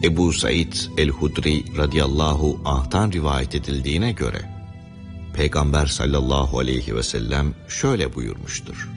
Ebu Said el-Hudri radıyallahu anh'tan rivayet edildiğine göre Peygamber sallallahu aleyhi ve sellem şöyle buyurmuştur: